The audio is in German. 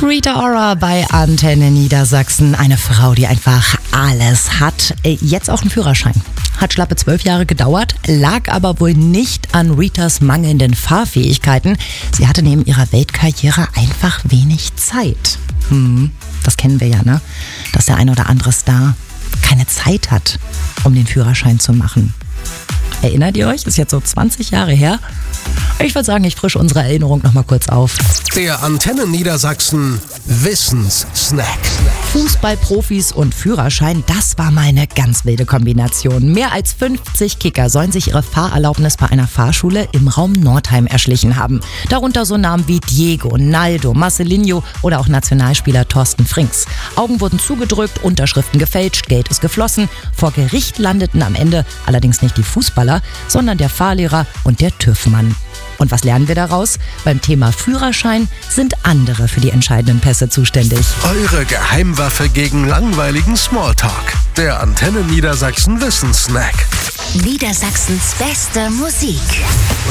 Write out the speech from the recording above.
Rita Ora bei Antenne Niedersachsen. Eine Frau, die einfach alles hat. Jetzt auch einen Führerschein. Hat schlappe 12 Jahre gedauert, lag aber wohl nicht an Ritas mangelnden Fahrfähigkeiten. Sie hatte neben ihrer Weltkarriere einfach wenig Zeit. Das kennen wir ja, ne? Dass der ein oder andere Star keine Zeit hat, um den Führerschein zu machen. Erinnert ihr euch? Ist jetzt so 20 Jahre her. Ich würde sagen, ich frische unsere Erinnerung noch mal kurz auf. Der Antenne Niedersachsen Wissenssnack. Fußballprofis und Führerschein, das war mal eine ganz wilde Kombination. Mehr als 50 Kicker sollen sich ihre Fahrerlaubnis bei einer Fahrschule im Raum Nordheim erschlichen haben. Darunter so Namen wie Diego, Naldo, Marcelinho oder auch Nationalspieler Thorsten Frings. Augen wurden zugedrückt, Unterschriften gefälscht, Geld ist geflossen. Vor Gericht landeten am Ende allerdings nicht die Fußballer, sondern der Fahrlehrer und der TÜV-Mann. Und was lernen wir daraus? Beim Thema Führerschein sind andere für die entscheidenden Pässe zuständig. Eure Geheimwaffe gegen langweiligen Smalltalk. Der Antenne Niedersachsen Wissenssnack. Niedersachsens beste Musik.